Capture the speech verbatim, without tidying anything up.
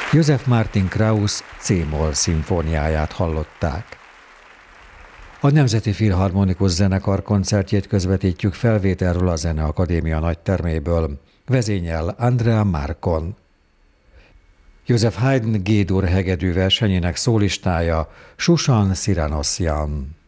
József Martin Krauss C-moll szimfóniáját hallották. A Nemzeti Filharmonikus Zenekar koncertjét közvetítjük felvételről a Zeneakadémia nagyterméből. Vezényel Andrea Marcon. József Haydn G-dur hegedű versenyének szólistája Susan Siranossyan.